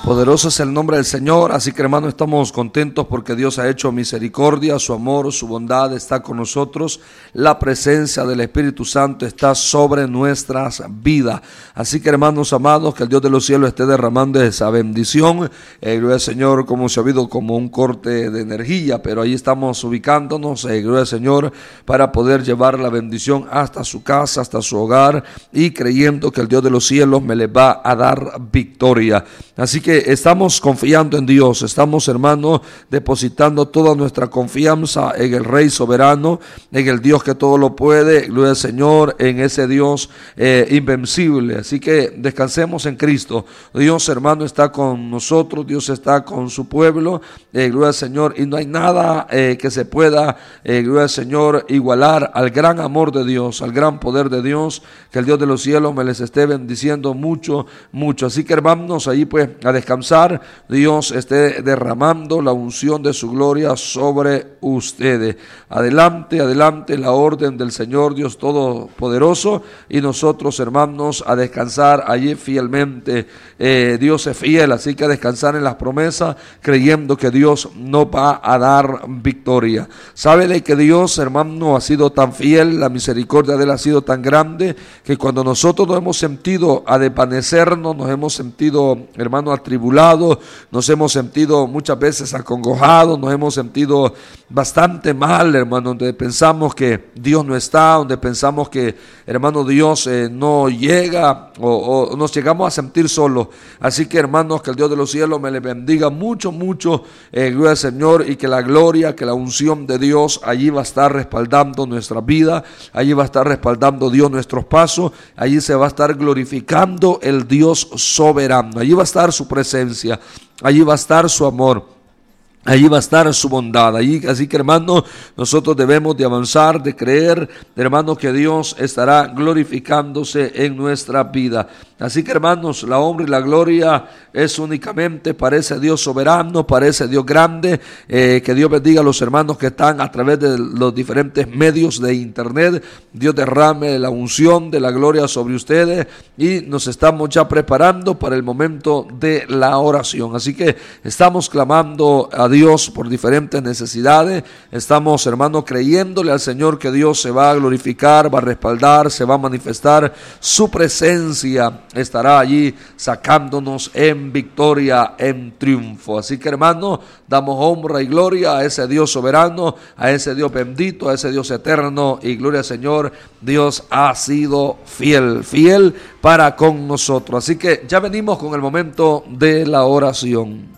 Poderoso es el nombre del Señor, así que hermano, estamos contentos porque Dios ha hecho misericordia, su amor, su bondad está con nosotros, la presencia del Espíritu Santo está sobre nuestras vidas. Así que hermanos amados, que el Dios de los cielos esté derramando esa bendición. Gloria al Señor, como se ha habido como un corte de energía, pero ahí estamos ubicándonos, gloria al Señor, para poder llevar la bendición hasta su casa, hasta su hogar, y creyendo que el Dios de los cielos me le va a dar victoria. Así que estamos confiando en Dios, estamos, hermanos, depositando toda nuestra confianza en el Rey soberano, en el Dios que todo lo puede, gloria al Señor, en ese Dios invencible. Así que descansemos en Cristo. Dios, hermano, está con nosotros, Dios está con su pueblo, gloria al Señor, y no hay nada que se pueda, gloria al Señor, igualar al gran amor de Dios, al gran poder de Dios. Que el Dios de los cielos me les esté bendiciendo mucho, mucho. Así que hermanos, ahí pues a descansar, Dios esté derramando la unción de su gloria sobre ustedes. Adelante, adelante, la orden del Señor Dios Todopoderoso, y nosotros, hermanos, a descansar allí fielmente. Dios es fiel, así que a descansar en las promesas, creyendo que Dios nos va a dar victoria. Sábele que Dios, hermano, ha sido tan fiel, la misericordia de Él ha sido tan grande, que cuando nosotros nos hemos sentido a desvanecernos, nos hemos sentido, hermano, atribulados, nos hemos sentido muchas veces acongojados, nos hemos sentido bastante mal, hermano, donde pensamos que Dios no está, donde pensamos que, hermano, Dios no llega, o nos llegamos a sentir solos. Así que, hermanos, que el Dios de los cielos me les bendiga mucho, mucho, gloria al Señor, y que la gloria, que la unción de Dios allí va a estar respaldando nuestra vida, allí va a estar respaldando Dios nuestros pasos, allí se va a estar glorificando el Dios soberano, allí va a estar su presencia, allí va a estar su amor, allí va a estar su bondad. Así que, hermanos, nosotros debemos de avanzar, de creer, hermanos, que Dios estará glorificándose en nuestra vida. Así que, hermanos, la honra y la gloria es únicamente para ese Dios soberano, para ese Dios grande. Que Dios bendiga a los hermanos que están a través de los diferentes medios de internet. Dios derrame la unción de la gloria sobre ustedes, y nos estamos ya preparando para el momento de la oración. Así que estamos clamando a Dios por diferentes necesidades. Estamos, hermanos, creyéndole al Señor que Dios se va a glorificar, va a respaldar, se va a manifestar. Su presencia estará allí sacándonos en victoria, en triunfo. Así que, hermanos, damos honra y gloria a ese Dios soberano, a ese Dios bendito, a ese Dios eterno, y gloria al Señor. Dios ha sido fiel, fiel para con nosotros. Así que ya venimos con el momento de la oración.